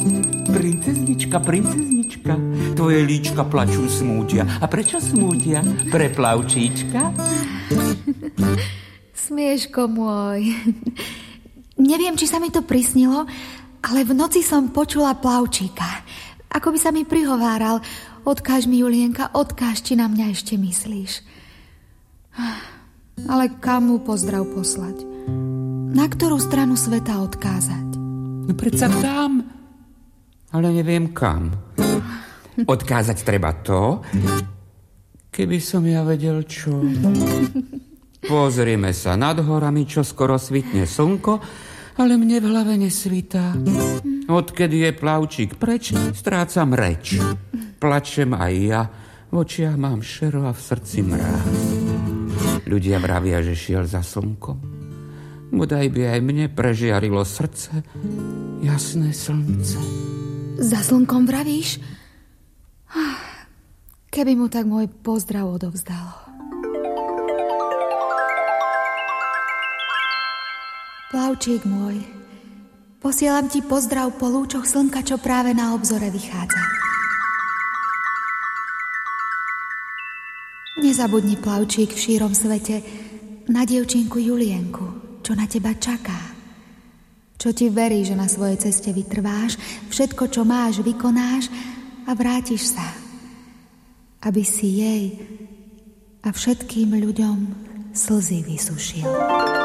Princeznička, princeznička, tvoje líčka plačú smútia. A prečo smútia? Pre plavčíčka? Smieško môj. Neviem, či sa mi to prisnilo, ale v noci som počula plavčíka. Ako by sa mi prihováral: odkáž mi, Julienka, odkáž, či na mňa ešte myslíš. Ale kam mu pozdrav poslať? Na ktorú stranu sveta odkázať? No predsa tam. Ale neviem kam. Odkázať treba to, keby som ja vedel čo. Pozrieme sa nad horami, čo skoro svitne slnko, ale mne v hlave nesvitá. Odkedy je plavčík preč, strácam reč. Plačem aj ja, v očiach mám šero a v srdci mráz. Ľudia vravia, že šiel za slnkom. Bodaj by aj mne prežiarilo srdce jasné slnce. Za slnkom vravíš? Keby mu tak môj pozdrav odovzdalo. Plavčík môj, posielam ti pozdrav po lúčoch slnka, čo práve na obzore vychádza. Nezabudni, plavčík, v šírom svete na dievčinku Julienku, čo na teba čaká. Čo ti verí, že na svojej ceste vytrváš, všetko, čo máš, vykonáš a vrátiš sa, aby si jej a všetkým ľuďom slzy vysušil.